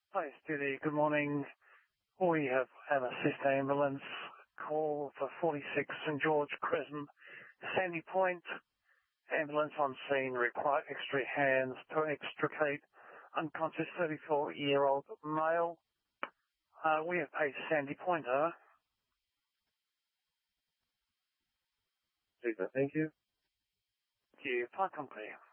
Hi, Steady. Good morning. We have an assist ambulance call for 46 St George Crescent, Sandy Point. Ambulance on scene require extra hands to extricate unconscious 34-year-old male. We have paid Sandy Point, over. Super, thank you. Thank you. Park Company.